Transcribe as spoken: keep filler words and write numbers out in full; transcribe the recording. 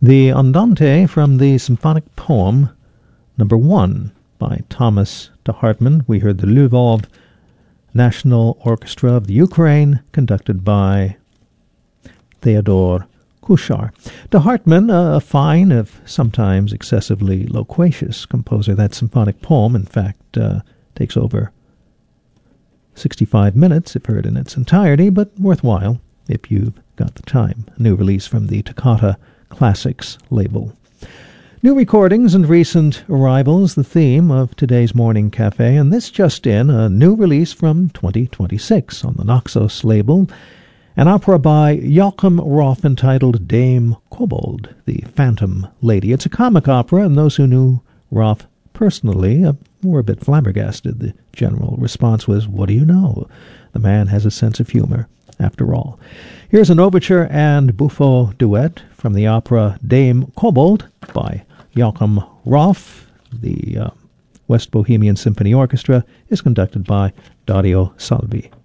The Andante from the symphonic poem number one by Thomas de Hartmann. We heard the Lvov National Orchestra of the Ukraine, conducted by Theodore Kuchar. De Hartmann, a fine, if sometimes excessively loquacious composer. That symphonic poem, in fact, uh, takes over sixty-five minutes if heard in its entirety, but worthwhile if you've got the time. A new release from the Toccata Classics label. New recordings and recent arrivals, the theme of today's Morning Cafe, and this just in, a new release from twenty twenty-six on the Naxos label, an opera by Joachim Roth entitled Dame Kobold, the Phantom Lady. It's a comic opera, and those who knew Roth personally uh, were a bit flabbergasted. The general response was, "What do you know? The man has a sense of humor, after all." Here's an overture and buffo duet from the opera Dame Kobold by Joachim Roth. The uh, West Bohemian Symphony Orchestra is conducted by Dario Salvi.